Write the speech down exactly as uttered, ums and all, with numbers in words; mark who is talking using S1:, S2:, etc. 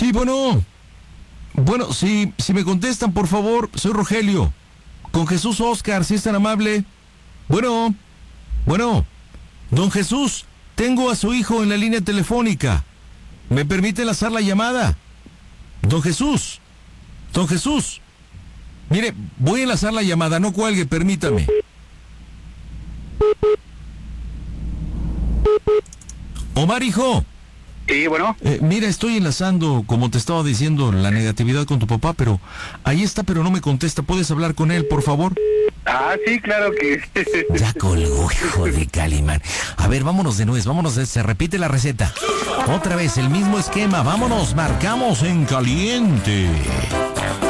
S1: Sí, bueno. Bueno, si, si me contestan, por favor, soy Rogelio. Con Jesús Oscar, si es tan amable. Bueno, bueno. Don Jesús, tengo a su hijo en la línea telefónica. ¿Me permite enlazar la llamada? Don Jesús. Don Jesús. Mire, voy a enlazar la llamada, no cuelgue, permítame. Omar, hijo.
S2: Sí, bueno.
S1: Eh, mira, estoy enlazando, como te estaba diciendo, la negatividad con tu papá, pero ahí está, pero no me contesta. ¿Puedes hablar con él, por favor?
S2: Ah, sí, claro que...
S1: Ya colgó, hijo de Calimán. A ver, vámonos de nuez, vámonos, de, se repite la receta. Otra vez, el mismo esquema, vámonos, marcamos en caliente.